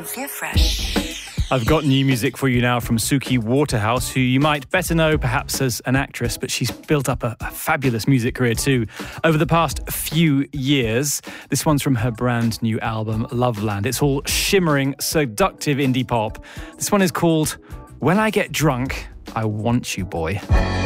Sophia Fresh. I've got new music for you now from Suki Waterhouse, who you might better know perhaps as an actress, but she's built up a fabulous music career too over the past few years. This one's from her brand new album, Loveland. It's all shimmering, seductive indie pop. This one is called When I Get Drunk, I Want You, Boy.